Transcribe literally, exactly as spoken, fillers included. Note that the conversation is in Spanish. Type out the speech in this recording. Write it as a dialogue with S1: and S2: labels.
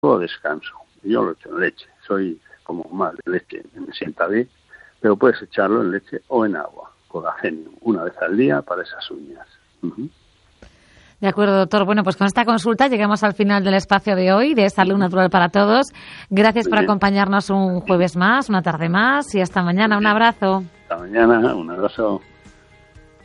S1: descanso. Yo lo echo en leche, soy como más de leche, me sienta bien, pero puedes echarlo en leche o en agua, colágeno, una vez al día para esas uñas. Uh-huh.
S2: De acuerdo, doctor. Bueno, pues con esta consulta llegamos al final del espacio de hoy, de Salud Natural para Todos. Gracias Muy por bien. acompañarnos un jueves más, una tarde más y hasta mañana. Un abrazo.
S1: Hasta mañana, un abrazo.